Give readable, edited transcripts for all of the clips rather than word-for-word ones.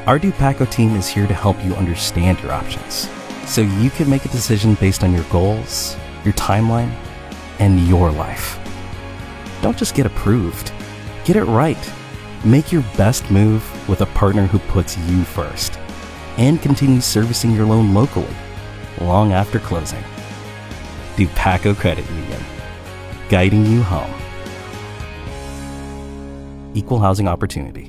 Our Dupaco team is here to help you understand your options, so you can make a decision based on your goals, your timeline, and your life. Don't just get approved. Get it right. Make your best move with a partner who puts you first and continues servicing your loan locally long after closing. Dupaco Credit Union, guiding you home. Equal housing opportunity.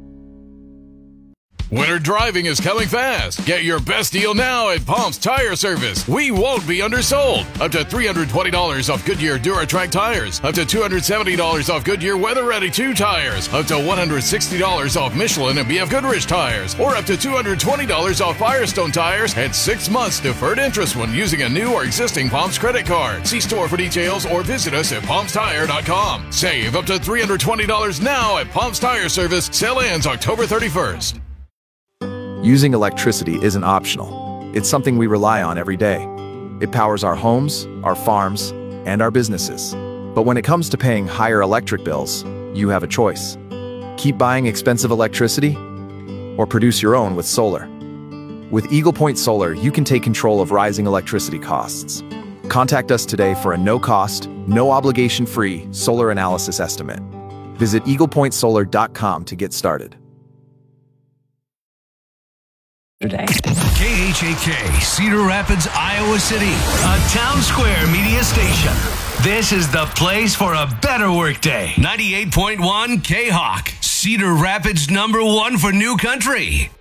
Winter driving is coming fast. Get your best deal now at Palms Tire Service. We won't be undersold. Up to $320 off Goodyear DuraTrack tires. Up to $270 off Goodyear Weather Ready 2 tires. Up to $160 off Michelin and BF Goodrich tires. Or up to $220 off Firestone tires and 6 months deferred interest when using a new or existing Palms credit card. See store for details or visit us at palmstire.com. Save up to $320 now at Palms Tire Service. Sale ends October 31st. Using electricity isn't optional. It's something we rely on every day. It powers our homes, our farms, and our businesses. But when it comes to paying higher electric bills, you have a choice. Keep buying expensive electricity or produce your own with solar. With Eagle Point Solar, you can take control of rising electricity costs. Contact us today for a no-cost, no-obligation-free solar analysis estimate. Visit eaglepointsolar.com to get started. Today. KHAK, Cedar Rapids, Iowa City, a Town Square media station. This is the place for a better workday. 98.1 K-Hawk, Cedar Rapids #1 for new country.